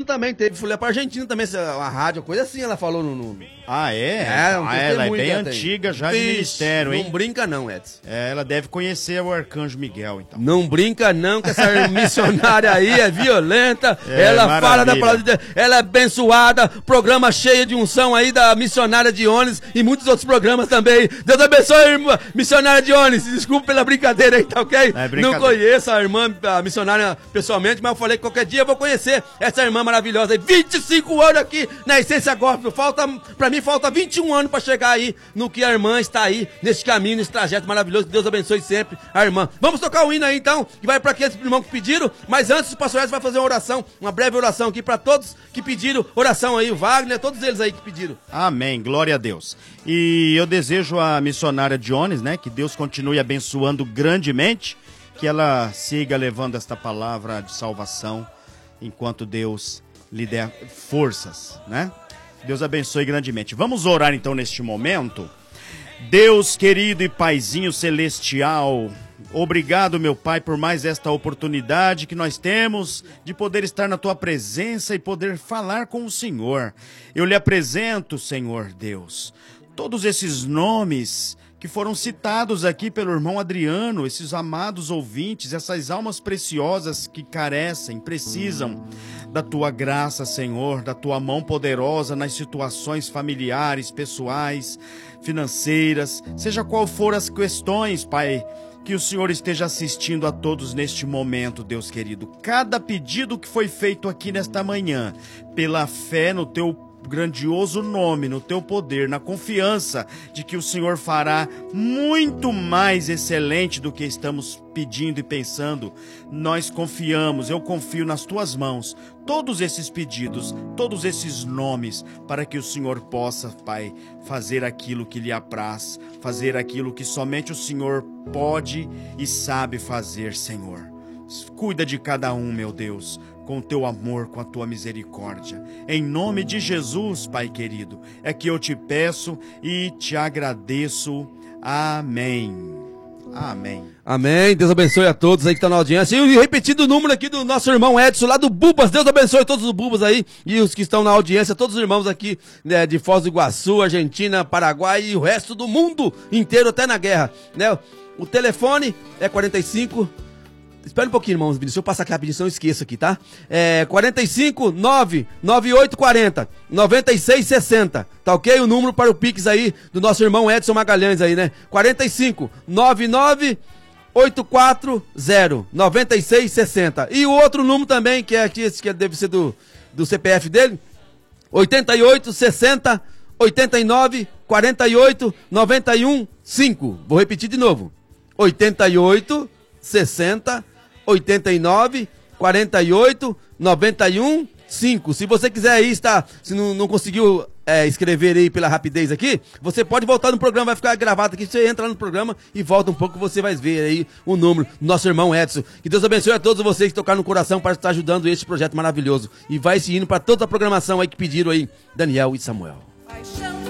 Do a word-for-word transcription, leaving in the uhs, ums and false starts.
também teve, fui lá pra Argentina também, uma rádio, coisa assim, ela falou no... no... Ah, é? É, um ah, ela é bem até antiga já Vixe, de ministério, hein? Não brinca não, Edson. É, ela deve conhecer o Arcanjo Miguel, então. Não brinca não, que essa missionária aí é violenta, É, ela maravilha. fala da palavra de Deus, ela é abençoada, programa cheio de unção aí da missionária Dionis e muitos outros programas também. Deus abençoe, irmã, missionária Dionis, desculpa pela brincadeira aí, tá ok? É não conheço a irmã, a missionária pessoalmente, mas eu falei que qualquer dia eu vou conhecer essa irmã maravilhosa aí, vinte e cinco anos aqui na Essência Gospel, falta, pra mim falta vinte e um anos pra chegar aí no que a irmã está aí, nesse caminho, nesse trajeto maravilhoso, que Deus abençoe sempre a irmã. Vamos tocar o hino aí então, que vai pra aqueles irmãos que pediram, mas antes o pastor Edson vai fazer uma oração, uma breve oração aqui pra todos que pediram oração aí, o Wagner, todos eles aí que pediram. Amém, glória a Deus. E eu desejo à missionária Dionis, né, que Deus continue abençoando grandemente, que ela siga levando esta palavra de salvação, enquanto Deus lhe der forças, né? Deus abençoe grandemente. Vamos orar então neste momento. Deus querido e Paizinho celestial, obrigado, meu Pai, por mais esta oportunidade que nós temos de poder estar na Tua presença e poder falar com o Senhor. Eu lhe apresento, Senhor Deus, todos esses nomes que foram citados aqui pelo irmão Adriano, esses amados ouvintes, essas almas preciosas que carecem, precisam da Tua graça, Senhor, da Tua mão poderosa nas situações familiares, pessoais, financeiras, seja qual for as questões, Pai, que o Senhor esteja assistindo a todos neste momento, Deus querido. Cada pedido que foi feito aqui nesta manhã, pela fé no Teu grandioso nome, no Teu poder, na confiança de que o Senhor fará muito mais excelente do que estamos pedindo e pensando, nós confiamos, eu confio nas Tuas mãos, todos esses pedidos, todos esses nomes, para que o Senhor possa, Pai, fazer aquilo que lhe apraz, fazer aquilo que somente o Senhor pode e sabe fazer, Senhor. Cuida de cada um, meu Deus, com o Teu amor, com a Tua misericórdia. Em nome de Jesus, Pai querido, é que eu te peço e te agradeço. Amém. Amém. Amém. Deus abençoe a todos aí que estão na audiência. E repetindo o número aqui do nosso irmão Edson, lá do Bubas. Deus abençoe todos os Bubas aí e os que estão na audiência, todos os irmãos aqui, né, de Foz do Iguaçu, Argentina, Paraguai e o resto do mundo inteiro, até na guerra, né? O telefone é quarenta e cinco... Espera um pouquinho, irmãos, deixa eu passar aqui rapidinho, senão eu esqueço aqui, tá? É quarenta e cinco, nove nove oito quatro zero, nove seis seis zero, tá ok? O número para o Pix aí do nosso irmão Edson Magalhães aí, né? quarenta e cinco, nove nove oito quatro zero, nove seis seis zero. E o outro número também, que é aqui, esse que deve ser do, do C P F dele, oito oito, sessenta, oitenta e nove, quarenta e oito, noventa e um, cinco. Vou repetir de novo. oitenta e oito, sessenta, oitenta e nove, quarenta e oito, noventa e um, cinco. Se você quiser aí estar, se não, não conseguiu é, escrever aí pela rapidez aqui, você pode voltar no programa, vai ficar gravado aqui, você entra no programa e volta um pouco, você vai ver aí o número do nosso irmão Edson. Que Deus abençoe a todos vocês que tocaram no coração para estar ajudando este projeto maravilhoso. E vai se indo para toda a programação aí que pediram aí, Daniel e Samuel. Paixão.